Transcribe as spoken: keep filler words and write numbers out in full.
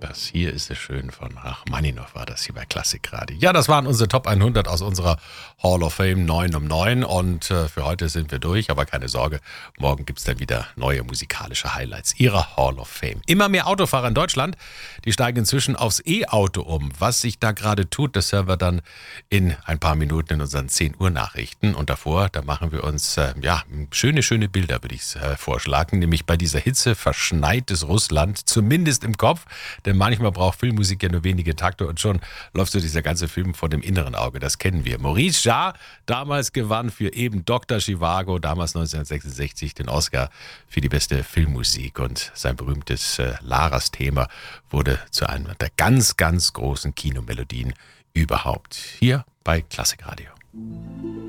Das hier ist es schön von Rachmaninow war das hier bei Klassikradio. Ja, das waren unsere Top hundert aus unserer Hall of Fame neun um neun und äh, für heute sind wir durch, aber keine Sorge, morgen gibt es dann wieder neue musikalische Highlights ihrer Hall of Fame. Immer mehr Autofahrer in Deutschland, die steigen inzwischen aufs E-Auto um. Was sich da gerade tut, das hören wir dann in ein paar Minuten in unseren zehn Uhr Nachrichten und davor, da machen wir uns äh, ja, schöne, schöne Bilder, würde ich äh, vorschlagen, nämlich bei dieser Hitze verschneites Russland, zumindest im Kopf. Denn manchmal braucht Filmmusik ja nur wenige Takte und schon läuft so dieser ganze Film vor dem inneren Auge. Das kennen wir. Maurice Jarre damals gewann für eben Doktor Zhivago, damals neunzehnhundertsechsundsechzig, den Oscar für die beste Filmmusik. Und sein berühmtes äh, Laras-Thema wurde zu einer der ganz, ganz großen Kinomelodien überhaupt. Hier bei Klassikradio.